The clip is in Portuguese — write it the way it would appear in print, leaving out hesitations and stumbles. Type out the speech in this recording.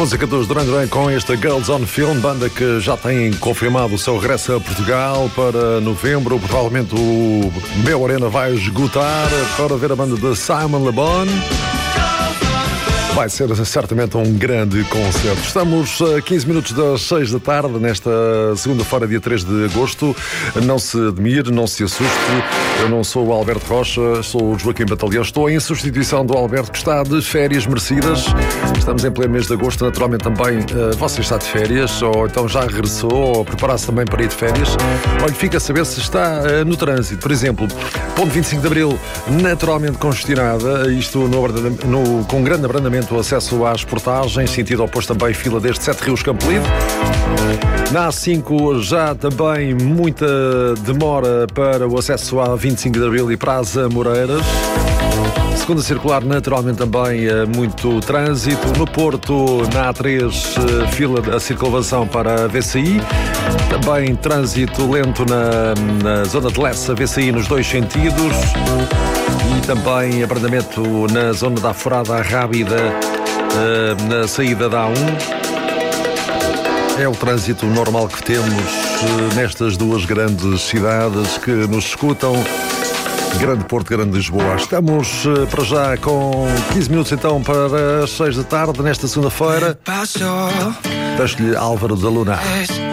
Música dos Duran Duran com esta Girls on Film, banda que já tem confirmado o seu regresso a Portugal para novembro. Provavelmente o Meu Arena vai esgotar para ver a banda de Simon Le Bon. Vai ser certamente um grande concerto. Estamos a 15 minutos das 6 da tarde, nesta segunda-feira, dia 3 de agosto. Não se admire, não se assuste. Eu não sou o Alberto Rocha, sou o Joaquim Batalhão. Estou em substituição do Alberto, que está de férias merecidas. Estamos em pleno mês de agosto, naturalmente também você está de férias, ou então já regressou, ou prepara-se também para ir de férias. Olha, fica a saber se está no trânsito. Por exemplo, ponto 25 de Abril, naturalmente congestionada, isto com grande abrandamento o acesso às portagens, sentido oposto também fila desde Sete Rios Campolide. Na A5 já também muita demora para o acesso à 25 de Abril e para as Amoreiras. Segunda circular, naturalmente também muito trânsito. No Porto, na A3, fila da circunvalação para a VCI. Também trânsito lento na zona de Lessa, VCI nos dois sentidos. E também abrandamento na zona da Aforada Rábida, na saída da A1. É o trânsito normal que temos nestas duas grandes cidades que nos escutam. Grande Porto, Grande Lisboa. Estamos para já com 15 minutos então para as 6 da tarde, nesta segunda-feira. Deixo-lhe Álvaro da Luna.